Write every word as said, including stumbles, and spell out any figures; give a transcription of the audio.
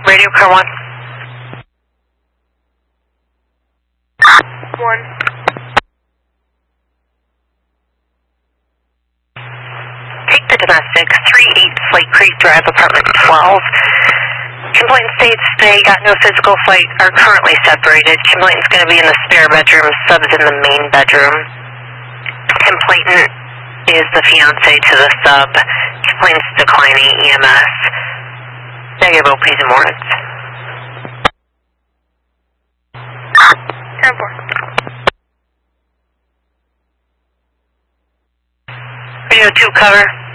Radio car one. One. Take the domestic, three eight Slate Creek Drive, apartment twelve. Complaint states they got no physical fight, are currently separated. Complainant's going to be in the spare bedroom, sub's in the main bedroom. Complainant is the fiance to the sub. Complainant's declining E M S. Negative O Ps and warrants. ten four. Radio two cover.